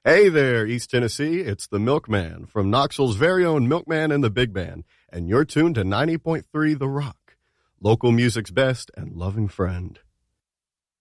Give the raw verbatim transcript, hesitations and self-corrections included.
Hey there, East Tennessee. It's the Milkman from Knoxville's very own Milkman and the Big Band, and you're tuned to ninety point three The Rock, local music's best and loving friend.